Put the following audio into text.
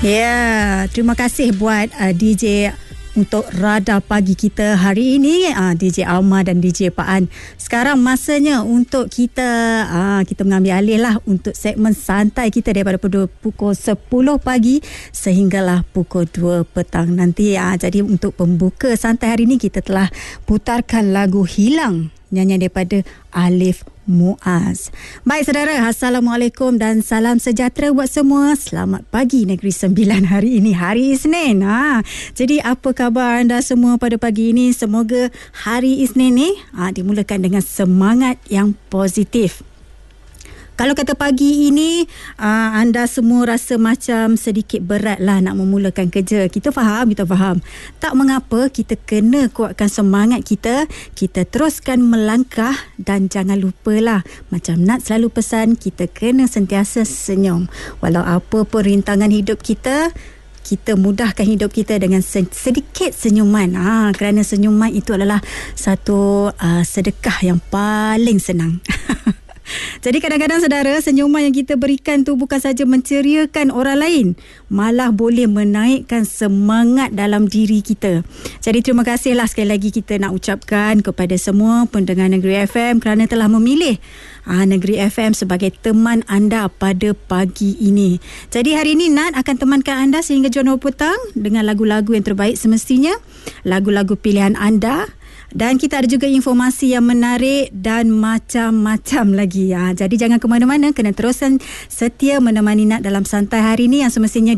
Ya, terima kasih buat DJ untuk radar pagi kita hari ini, DJ Alma dan DJ Pak An. Sekarang masanya untuk kita mengambil alih lah untuk segmen santai kita daripada pukul 10 pagi sehinggalah pukul 2 petang nanti. Jadi untuk pembuka santai hari ini kita telah putarkan lagu Hilang, nyanyian daripada Alif Muaz. Baik saudara, Assalamualaikum dan salam sejahtera buat semua. Selamat pagi Negeri Sembilan hari ini, hari Isnin. Jadi apa khabar anda semua pada pagi ini? Semoga hari Isnin ni dimulakan dengan semangat yang positif. Kalau kata pagi ini anda semua rasa macam sedikit berat lah nak memulakan kerja. Kita faham. Tak mengapa, kita kena kuatkan semangat kita. Kita teruskan melangkah dan jangan lupalah, macam Nat selalu pesan, kita kena sentiasa senyum. Walau apa pun rintangan hidup kita mudahkan hidup kita dengan sedikit senyuman. Kerana senyuman itu adalah satu sedekah yang paling senang. Jadi kadang-kadang saudara, senyuman yang kita berikan tu bukan saja menceriakan orang lain, malah boleh menaikkan semangat dalam diri kita. Jadi terima kasihlah sekali lagi kita nak ucapkan kepada semua pendengar Negeri FM kerana telah memilih Negeri FM sebagai teman anda pada pagi ini. Jadi hari ini Nat akan temankan anda sehingga jam 2 petang dengan lagu-lagu yang terbaik semestinya, lagu-lagu pilihan anda. Dan kita ada juga informasi yang menarik dan macam-macam lagi. Jadi jangan ke mana-mana, kena teruskan setia menemani Nat dalam santai hari ini yang semestinya